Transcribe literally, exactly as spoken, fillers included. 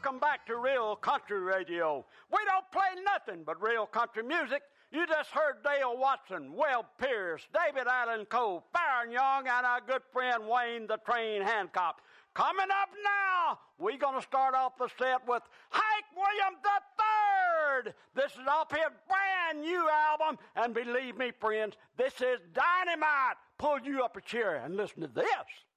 welcome back to Real Country Radio. We don't play nothing but real country music. You just heard Dale Watson, Webb Pierce, David Allen Coe, Farron Young, and our good friend Wayne the Train Hancock. Coming up now, we're going to start off the set with Hank Williams the Third. This is off his brand new album, and believe me, friends, this is dynamite. Pull you up a chair and listen to this.